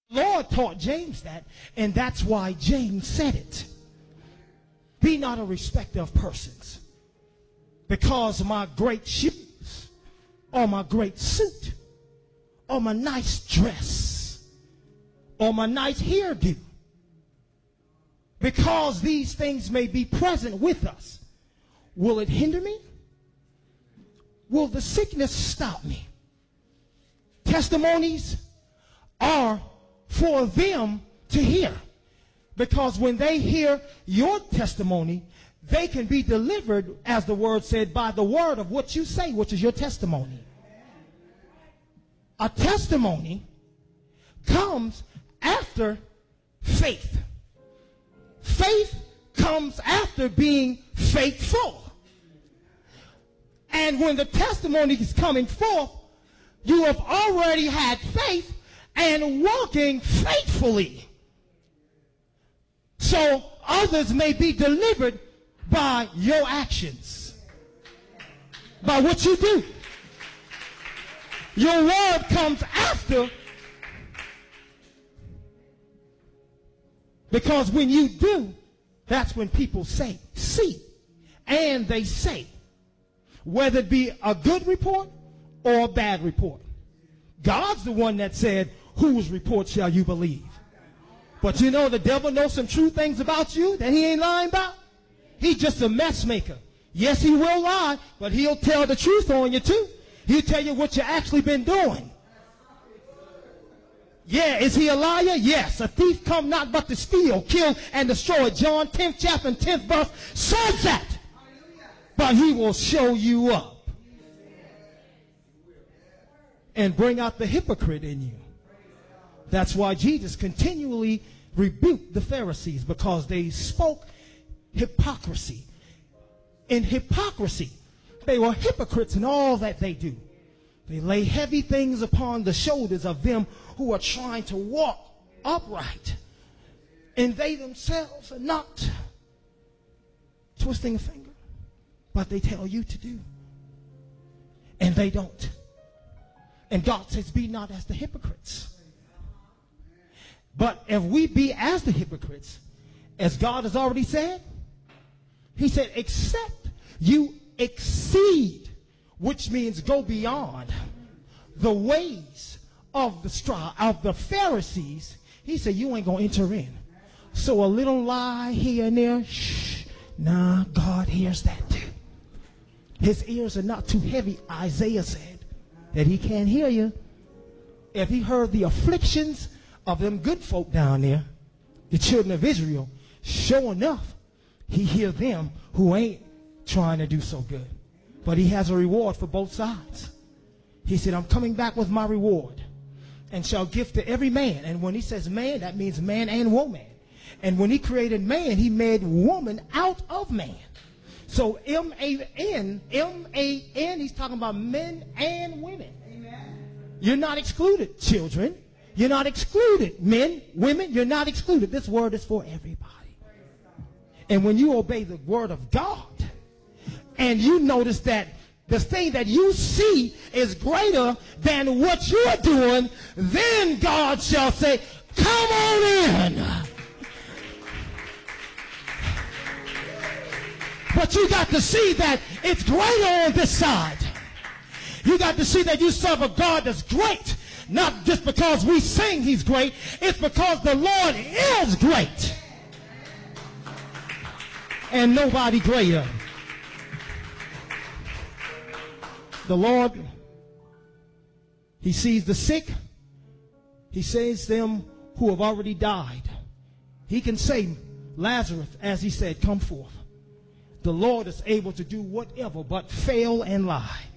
Lord taught James that, and that's why James said it. Be not a respecter of persons, because my great shoes, or my great suit, or my nice dress, or my nice hairdo, because these things may be present with us, will it hinder me? Will the sickness stop me? Testimonies are for them to hear. Because when they hear your testimony, they can be delivered, as the word said, by the word of what you say, which is your testimony. A testimony comes after faith. Faith comes after being faithful. And when the testimony is coming forth, you have already had faith and walking faithfully. So others may be delivered by your actions, by what you do. Your word comes after, because when you do, that's when people say, see, and they say, whether it be a good report or a bad report. God's the one that said, whose report shall you believe? But you know, the devil knows some true things about you that he ain't lying about. He's just a messmaker. Yes, he will lie, but he'll tell the truth on you too. He'll tell you what you actually been doing. Yeah, is he a liar? Yes. A thief come not but to steal, kill, and destroy. John 10th chapter and 10th verse says that. But he will show you up and bring out the hypocrite in you. That's why Jesus continually rebuked the Pharisees, because they spoke hypocrisy. In hypocrisy, they were hypocrites in all that they do. They lay heavy things upon the shoulders of them who are trying to walk upright. And they themselves are not twisting a finger, but they tell you to do. And they don't. And God says, be not as the hypocrites. But if we be as the hypocrites, as God has already said, he said, except you exceed, which means go beyond the ways of the Pharisees, he said, you ain't going to enter in. So a little lie here and there, shh, nah, God hears that too. His ears are not too heavy, Isaiah said, that he can't hear you. If he heard the afflictions of them good folk down there, the children of Israel, sure enough, he hear them who ain't trying to do so good. But he has a reward for both sides. He said, I'm coming back with my reward, and shall give to every man. And when he says man, that means man and woman. And when he created man, he made woman out of man. So M-A-N, he's talking about men and women. Amen. You're not excluded, children. You're not excluded, men, women. You're not excluded. This word is for everybody. And when you obey the word of God, and you notice that the thing that you see is greater than what you're doing, then God shall say, come on in. But you got to see that it's greater on this side. You got to see that you serve a God that's great. Not just because we sing he's great. It's because the Lord is great. And nobody greater. The Lord, he sees the sick. He saves them who have already died. He can say, Lazarus, as he said, come forth. The Lord is able to do whatever but fail and lie.